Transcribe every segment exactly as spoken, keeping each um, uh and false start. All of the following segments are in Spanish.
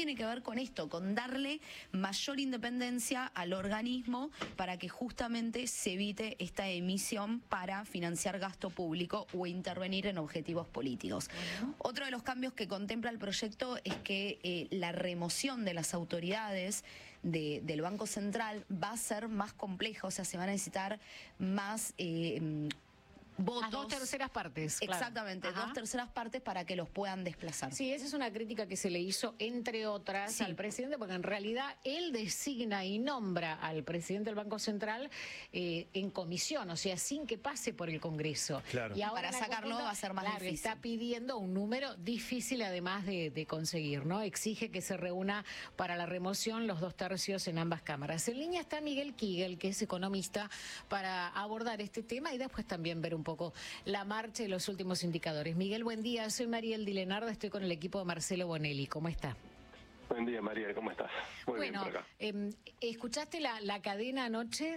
tiene que ver con esto, con darle mayor independencia al organismo para que justamente se evite esta emisión para financiar gasto público o intervenir en objetivos políticos. Uh-huh. Otro de los cambios que contempla el proyecto es que eh, la remoción de las autoridades de, del Banco Central va a ser más compleja, o sea, se van a necesitar más eh, votos. A dos terceras partes. Exactamente, claro. dos terceras partes para que los puedan desplazar. Sí, esa es una crítica que se le hizo, entre otras, sí, al presidente, porque en realidad él designa y nombra al presidente del Banco Central eh, en comisión, o sea, sin que pase por el Congreso. Claro. Y ahora para sacarlo punto, va a ser más claro, difícil. Está pidiendo un número difícil además de, de conseguir, ¿no? Exige que se reúna para la remoción los dos tercios en ambas cámaras. En línea está Miguel Kigel, que es economista, para abordar este tema y después también ver un poco la marcha y los últimos indicadores. Miguel, buen día. Soy Mariel Dilenarda, estoy con el equipo de Marcelo Bonelli. ¿Cómo está? Buen día, Mariel. ¿Cómo estás? Muy bueno, bien por acá. Eh, ¿escuchaste la, la cadena anoche?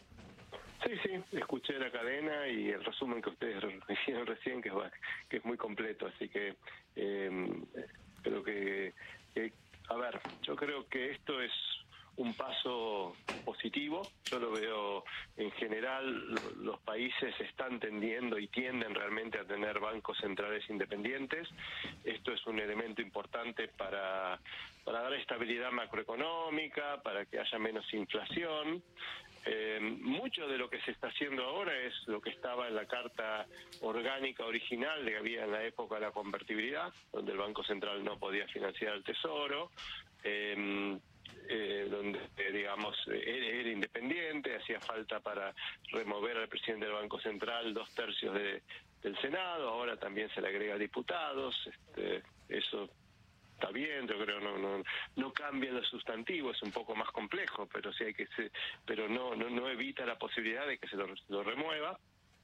Sí, sí, escuché la cadena y el resumen que ustedes hicieron recién, que es, que es muy completo, así que eh, creo que, que, a ver, yo creo que esto es un paso positivo. Yo lo veo en general, los países están tendiendo y tienden realmente a tener bancos centrales independientes. Esto es un elemento importante para, para dar estabilidad macroeconómica, para que haya menos inflación. Eh, mucho de lo que se está haciendo ahora es lo que estaba en la carta orgánica original que había en la época de la convertibilidad, donde el Banco Central no podía financiar el Tesoro. Eh, Eh, donde, eh, digamos, era, era independiente, hacía falta para remover al presidente del Banco Central dos tercios de, del Senado, ahora también se le agrega diputados, este, eso está bien, yo creo no no no cambia lo sustantivo, es un poco más complejo, pero sí hay que se, pero no, no no evita la posibilidad de que se lo, lo remueva.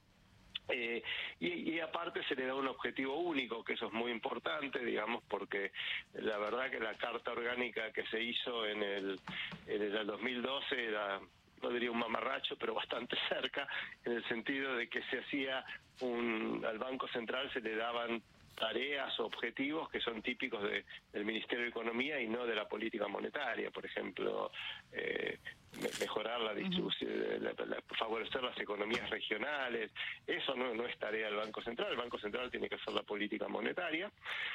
Eh, y, y aparte se le da un objetivo único, que eso es muy importante, digamos, porque la verdad que la carta orgánica que se hizo en el, en el dos mil doce era, no diría un mamarracho, pero bastante cerca, en el sentido de que se hacía un, al Banco Central se le daban tareas o objetivos que son típicos de, del Ministerio de Economía y no de la política monetaria, por ejemplo, eh, mejorar la distribución, uh-huh. la, la, favorecer las economías regionales. Eso no, no es tarea del Banco Central. El Banco Central tiene que hacer la política monetaria.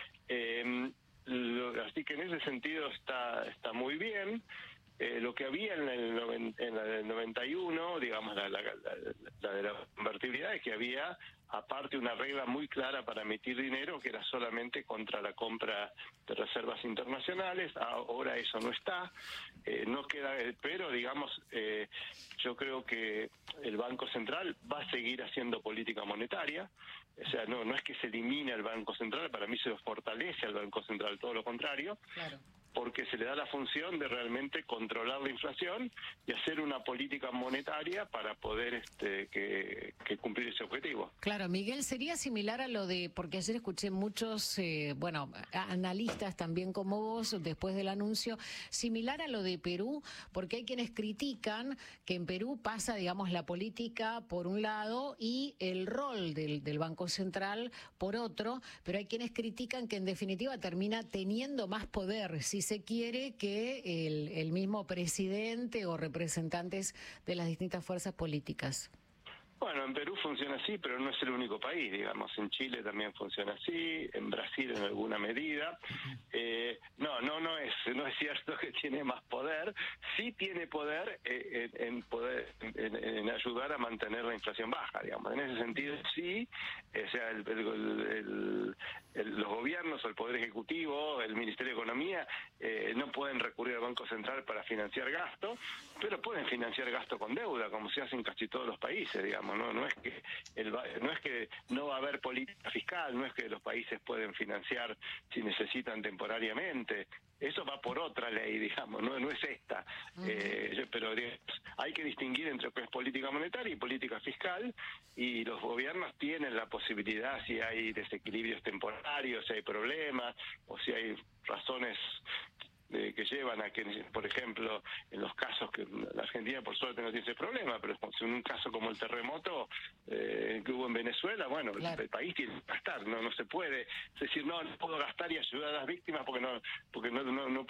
Eh, lo, así que en ese sentido está, está muy bien. Eh, lo que había en el, noven, en la del noventa y uno, digamos, la, la, la, la de la convertibilidad, es que había aparte una regla muy clara para emitir dinero, que era solamente contra la compra de reservas internacionales. Ahora eso no está, eh, no queda, pero digamos, eh, yo creo que el Banco Central va a seguir haciendo política monetaria. O sea, no, no es que se elimine al Banco Central, para mí se fortalece al Banco Central, todo lo contrario. Claro. Porque se le da la función de realmente controlar la inflación y hacer una política monetaria para poder este, que, que cumplir ese objetivo. Claro, Miguel, sería similar a lo de, porque ayer escuché muchos, eh, bueno, analistas también como vos, después del anuncio, similar a lo de Perú, porque hay quienes critican que en Perú pasa, digamos, la política por un lado y el rol del, del Banco Central por otro, pero hay quienes critican que en definitiva termina teniendo más poder, si se quiere, que el, el mismo presidente o representantes de las distintas fuerzas políticas. Bueno, en Perú funciona así, pero no es el único país, digamos. En Chile también funciona así, en Brasil en alguna medida. Eh, no, no, no es, no es cierto que tiene más poder. Sí tiene poder eh, en, en poder, en, en ayudar a mantener la inflación baja, digamos. En ese sentido, sí. O sea, el, el, el, el, los gobiernos o el Poder Ejecutivo, el Ministerio de Economía, eh, no pueden recurrir al Banco Central para financiar gasto, pero pueden financiar gasto con deuda, como se hace en casi todos los países, digamos. No, no es que el, no es que no va a haber política fiscal, no es que los países pueden financiar si necesitan temporariamente. Eso va por otra ley, digamos, no, no es esta. Uh-huh. eh, pero digamos, hay que distinguir entre lo que es política monetaria y política fiscal, y los gobiernos tienen la posibilidad, si hay desequilibrios temporarios, si hay problemas, o si hay razones Eh, que llevan a que, por ejemplo, en los casos que la Argentina por suerte no tiene ese problema, pero en un caso como el terremoto eh, que hubo en Venezuela, bueno, claro, el, el país tiene que gastar, no no se puede, es decir, no, no puedo gastar y ayudar a las víctimas porque no porque no no, no